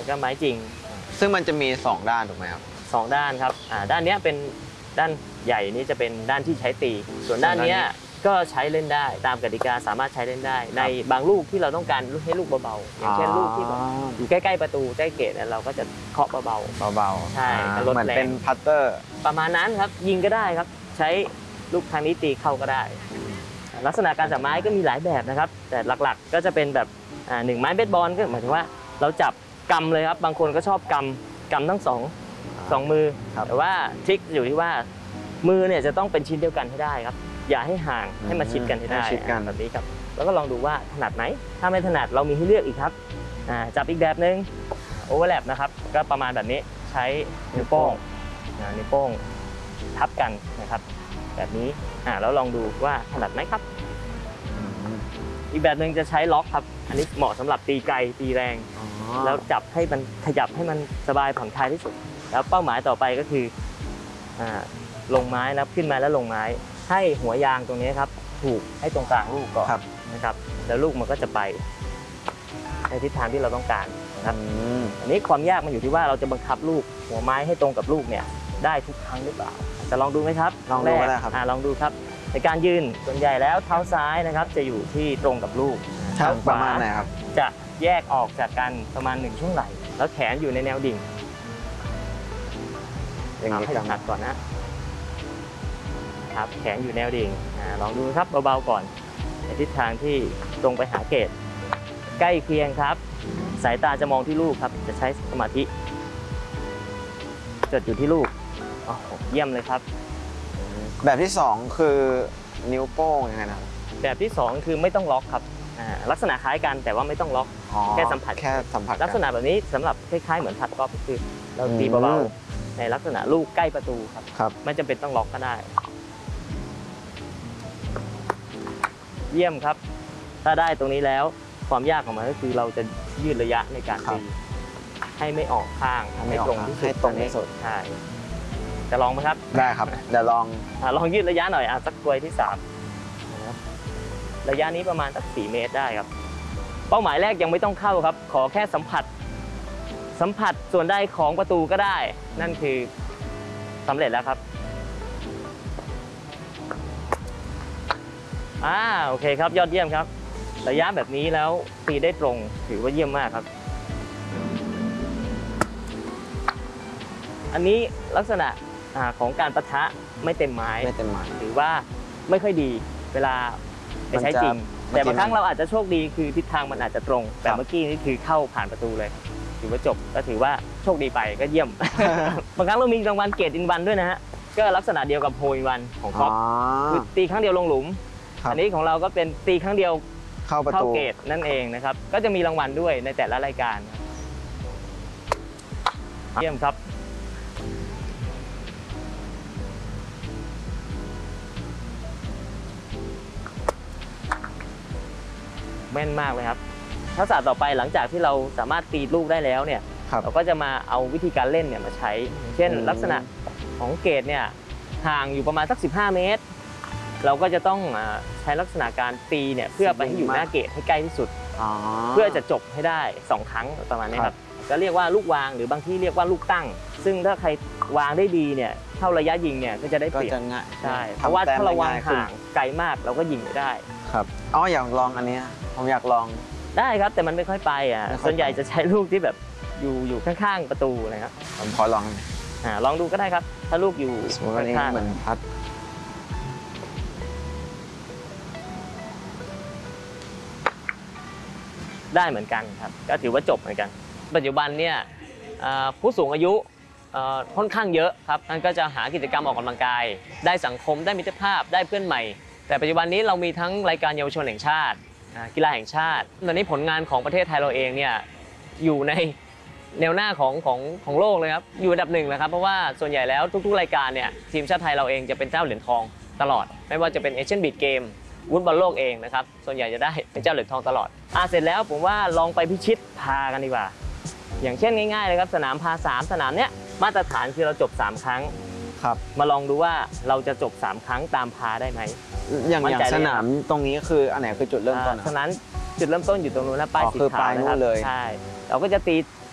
แล้วก็ไม้จริงซึ่งมันจะมี2ด้านถูกไหมครับ 2ด้านครับด้านนี้เป็นด้านใหญ่นี่จะเป็นด้านที่ใช้ตีส่วนด้านนี้ก็ใช้เล่นได้ตามกติกาสามารถใช้เล่นได้ในบางลูกที่เราต้องการให้ลูกเบาๆอย่างเช่นลูกที่อยู่ใกล้ๆประตูใกล้เกตเราก็จะเคาะเบาๆใช่ลดแรงเหมือนเป็นพัตเตอร์ประมาณนั้นครับยิงก็ได้ครับใช้ลูกทางนี้ตีเข้าก็ได้ลักษณะการจับไม้ก็มีหลายแบบนะครับแต่หลักๆก็จะเป็นแบบ1ไม้เบสบอลก็หมายถึงว่าเราจับกำเลยครับบางคนก็ชอบกำทั้งสองมือแต่ว่าทริคอยู่ที่ว่ามือเนี่ยจะต้องเป็นชิ้นเดียวกันให้ได้ครับอย่าให้ห่างให้มาชิดกันให้ได้แบบนี้ครับแล้วก็ลองดูว่าถนัดไหมถ้าไม่ถนัดเรามีให้เลือกอีกครับจับอีกแบบนึงโอเวอร์แลปนะครับก็ประมาณแบบนี้ใช้นิ้วโป้งทับกันนะครับแบบนี้แล้วลองดูว่าถนัดไหมครับอีกแบบหนึ่งจะใช้ล็อกครับอันนี้เหมาะสำหรับตีไกลตีแรงแล้วจับให้มันขยับให้มันสบายผ่อนคลายที่สุดแล้วเป้าหมายต่อไปก็คือลงไม้นะขึ้นมาแล้วลงไม้ให้หัวยางตรงนี้ครับถูกให้ตรงกลางลูกก่อนนะครับแล้วลูกมันก็จะไปในทิศทางที่เราต้องการนะครับอันนี้ความยากมันอยู่ที่ว่าเราจะบังคับลูกหัวไม้ให้ตรงกับลูกเนี่ยได้ทุกครั้งหรือเปล่าจะลองดูไหมครับลองดูก็ได้ครับลองดูครับในการยืนส่วนใหญ่แล้วเท้าซ้ายนะครับจะอยู่ที่ตรงกับลูกเท้าประมาณไหนครับจะแยกออกจากกันประมาณ1ช่วงไหล่แล้วแขนอยู่ในแนวดิ่งอย่างนี้ให้ถนัดก่อนนะครับแขนอยู่แนวดิ่งลองดูครับเบาๆก่อนในทิศทางที่ตรงไปหาเกตใกล้เคียงครับสายตาจะมองที่ลูกครับจะใช้สมาธิจดอยู่ที่ลูกเยี่ยมเลยครับแบบที่2คือนิ้วโป้งยังไงนะแบบที่2คือไม่ต้องล็อกครับลักษณะคล้ายกันแต่ว่าไม่ต้องล็อกแค่สัมผัสลักษณะแบบนี้สำหรับคล้ายๆเหมือนผัดกอล์ฟคือเราตีเบาๆในลักษณะลูกใกล้ประตูครับไม่จำเป็นต้องล็อกก็ได้เยี่ยมครับถ้าได้ตรงนี้แล้วความยากของมันก็คือเราจะยืดระยะในการตีให้ไม่ออกข้างให้ตรงที่สุดใช่จะลองไหมครับได้ครับเดี๋ยวลองยืดระยะหน่อยสักกลวยที่3ระยะนี้ประมาณสัก4 เมตรได้ครับเป้าหมายแรกยังไม่ต้องเข้าครับขอแค่สัมผัสส่วนได้ของประตูก็ได้นั่นคือสำเร็จแล้วครับโอเคครับยอดเยี่ยมครับระยะแบบนี้แล้วตีได้ตรงถือว่าเยี่ยมมากครับอันนี้ลักษณะของการปะทะไม่เต็มไม้ถือว่าไม่ค่อยดีเวลาไปใช้จริงแต่บางครั้งเราอาจจะโชคดีคือทิศทางมันอาจจะตรงแต่เมื่อกี้นี่คือเข้าผ่านประตูเลยถือว่าจบก็ถือว่าโชคดีไปก็เยี่ยม บางครั้งเรามีรางวัลเกรดอินวันด้วยนะฮะก็ลักษณะเดียวกับโฮอินวันของก๊อฟคือตีครั้งเดียวลงหลุมอันนี้ของเราก็เป็นตีครั้งเดียวเข้าเกรดนั่นเองนะครับก็จะมีรางวัลด้วยในแต่ละรายการเยี่ยมครับแม่นมากเลยครับทักษะต่อไปหลังจากที่เราสามารถตีลูกได้แล้วเนี่ยเราก็จะมาเอาวิธีการเล่นเนี่ยมาใช้เช่นลักษณะของเกตเนี่ยห่างอยู่ประมาณสัก15 เมตรเราก็จะต้องใช้ลักษณะการตีเนี่ยเพื่อไปให้อยู่หน้าเกตให้ใกล้ที่สุดเพื่อจะจบให้ได้2 ครั้งประมาณนี้ครับจะเรียกว่าลูกวางหรือบางที่เรียกว่าลูกตั้งซึ่งถ้าใครวางได้ดีเนี่ยเท่าระยะยิงเนี่ยก็จะได้เปรียบใช่เพราะว่าถ้าเราวางห่างไกลมากเราก็ยิงไม่ได้ครับอยากลองอันนี้ผมอยากลองได้ครับแต่มันไม่ค่อยไปส่วนใหญ่จะใช้ลูกที่แบบอยู่ข้างๆประตูนะครับผมขอลองลองดูก็ได้ครับถ้าลูกอยู่ข้างๆเหมือนพัดได้เหมือนกันครับก็ถือว่าจบเหมือนกันปัจจุบันเนี่ยผู้สูงอายุค่อนข้างเยอะครับท่านก็จะหากิจกรรมออกกำลังกายได้สังคมได้มิตรภาพได้เพื่อนใหม่แต่ปัจจุบันนี้เรามีทั้งรายการเยาวชนแห่งชาติกีฬาแห่งชาติตอนนี้ผลงานของประเทศไทยเราเองเนี่ยอยู่ในแนวหน้าของโลกเลยครับอยู่อันดับ1นะครับเพราะว่าส่วนใหญ่แล้วทุกๆรายการเนี่ยทีมชาติไทยเราเองจะเป็นเจ้าเหรียญทองตลอดไม่ว่าจะเป็นเอเชียนบีทเกมวุ้นบอลโลกเองนะครับส่วนใหญ่จะได้เป็นเจ้าเหรียญทองตลอดเสร็จแล้วผมว่าลองไปพิชิตพากันดีกว่าอย่างเช่นง่ายๆเลยครับสนามพา3สนามเนี้ยมาตรฐานคือเราจบ3 ครั้งครับมาลองดูว่าเราจะจบ3 ครั้งตามพาได้ไหมอย่างสนามตรงนี้คืออันไหนคือจุดเริ่มต้นสนามจุดเริ่มต้นอยู่ตรงนู้นนะป้ายสีขาวนะครับใช่เราก็จะตี